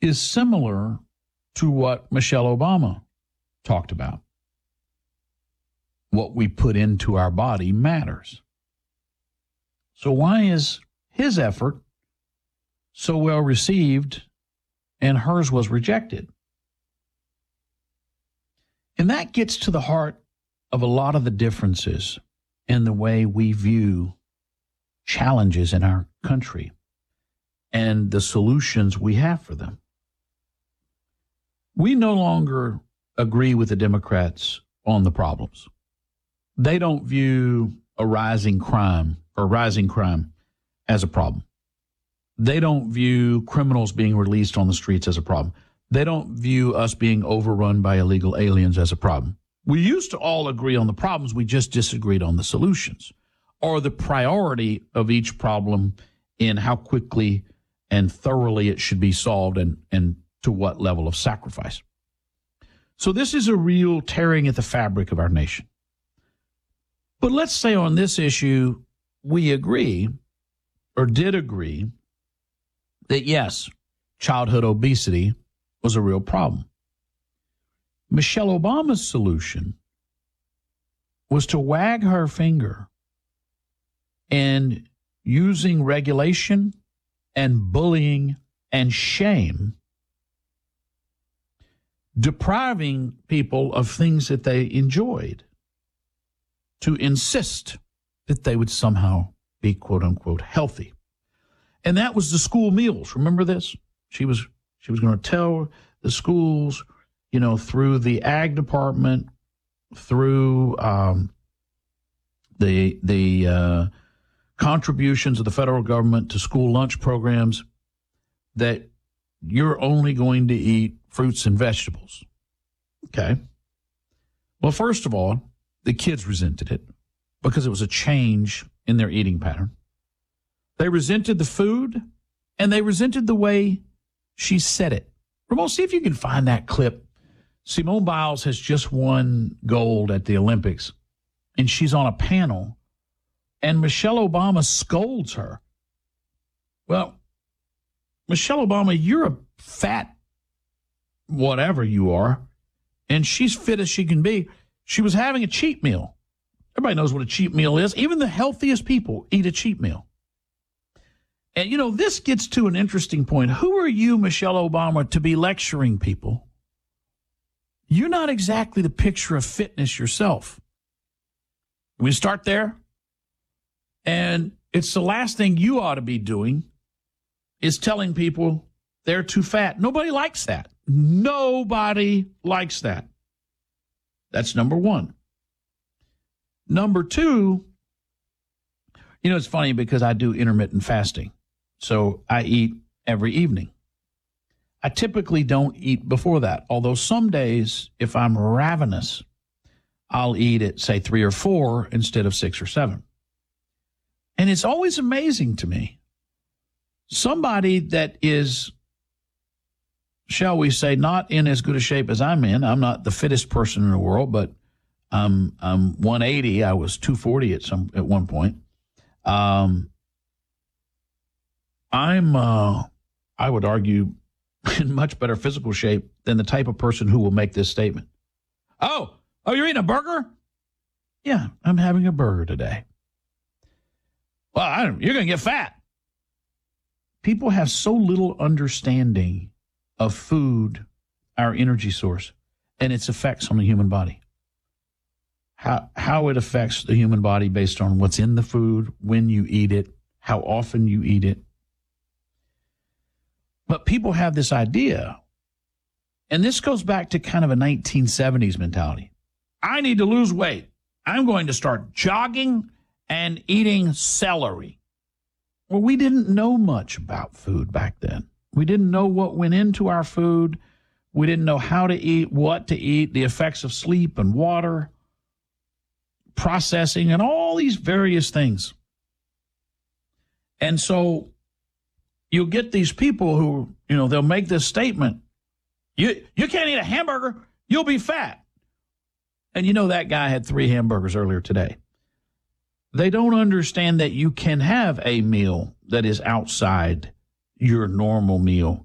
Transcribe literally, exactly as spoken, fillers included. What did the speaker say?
is similar to what Michelle Obama talked about. What we put into our body matters. So why is his effort so well received and hers was rejected? And that gets to the heart of a lot of the differences in the way we view challenges in our country and the solutions we have for them. We no longer agree with the Democrats on the problems. They don't view a rising crime or rising crime as a problem. They don't view criminals being released on the streets as a problem. They don't view us being overrun by illegal aliens as a problem. We used to all agree on the problems. We just disagreed on the solutions or the priority of each problem in how quickly and thoroughly it should be solved and, and to what level of sacrifice. So this is a real tearing at the fabric of our nation. But let's say on this issue, we agree or did agree that, yes, childhood obesity was a real problem. Michelle Obama's solution was to wag her finger and using regulation and bullying and shame, depriving people of things that they enjoyed, to insist that they would somehow be, quote unquote, healthy. And that was the school meals. Remember this? She was she was going to tell the schools, you know, through the ag department, through um, the the uh, contributions of the federal government to school lunch programs, that you're only going to eat fruits and vegetables. Okay. Well, first of all, the kids resented it because it was a change in their eating pattern. They resented the food, and they resented the way she said it. Ramon, see if you can find that clip. Simone Biles has just won gold at the Olympics, and she's on a panel, and Michelle Obama scolds her. Well, Michelle Obama, you're a fat whatever you are, and she's fit as she can be. She was having a cheat meal. Everybody knows what a cheat meal is. Even the healthiest people eat a cheat meal. And, you know, this gets to an interesting point. Who are you, Michelle Obama, to be lecturing people? You're not exactly the picture of fitness yourself. We start there. And it's the last thing you ought to be doing is telling people they're too fat. Nobody likes that. Nobody likes that. That's number one. Number two, you know, it's funny because I do intermittent fasting. So I eat every evening. I typically don't eat before that, although some days, if I'm ravenous, I'll eat at, say, three or four instead of six or seven. And it's always amazing to me. Somebody that is, shall we say, not in as good a shape as I'm in. I'm not the fittest person in the world, but I'm, I'm one eighty. I was two forty at some at one point. Um, I'm, uh, I would argue, in much better physical shape than the type of person who will make this statement. Oh, oh, you're eating a burger? Yeah, I'm having a burger today. Well, I don't, you're going to get fat. People have so little understanding of food, our energy source, and its effects on the human body. How how it affects the human body based on what's in the food, when you eat it, how often you eat it. But people have this idea, and this goes back to kind of a nineteen seventies mentality. I need to lose weight. I'm going to start jogging and eating celery. Well, we didn't know much about food back then. We didn't know what went into our food. We didn't know how to eat, what to eat, the effects of sleep and water, processing, and all these various things. And so you'll get these people who, you know, they'll make this statement. You you can't eat a hamburger, you'll be fat. And you know that guy had three hamburgers earlier today. They don't understand that you can have a meal that is outside your normal meal